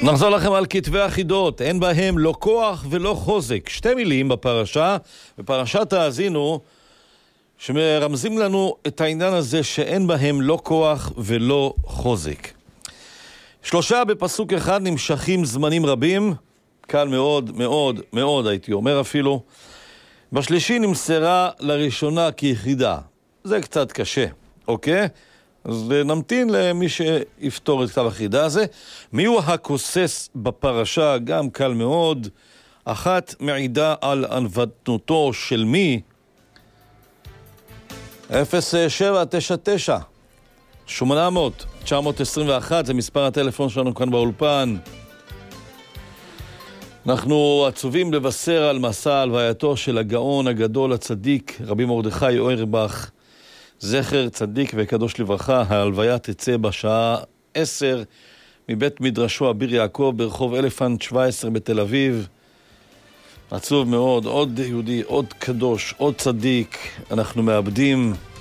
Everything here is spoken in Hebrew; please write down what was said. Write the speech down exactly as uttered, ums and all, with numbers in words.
נחזור לכם על כתבי החידות, אין בהם לא כוח ולא חוזק. שתי מילים בפרשה, בפרשת האזינו, שמרמזים לנו את העניין הזה שאין בהם לא כוח ולא חוזק. שלושה בפסוק אחד נמשכים זמנים רבים, קל מאוד מאוד מאוד הייתי אומר אפילו. בשלישי נמסרה לראשונה כיחידה. זה קצת קשה, אוקיי? אז נמתין למי שיפתור את כתב החידה הזה. מיהו הכוסס בפרשה? גם קל מאוד. אחת מעידה על ענוותנותו של מי? אפס שבע תשע תשע שמונה מאות תשע מאות עשרים ואחת זה מספר הטלפון שלנו כאן באולפן. אנחנו עצובים לבשר על מסע הלווייתו של הגאון הגדול הצדיק רבי מרדכי אוירבך, זכר צדיק וקדוש לברכה. ההלוויה תצא בשעה עשר מבית מדרשו אביר יעקב ברחוב אלפנט שבע עשרה בתל אביב. עצוב מאוד, עוד יהודי, עוד קדוש, עוד צדיק אנחנו מאבדים.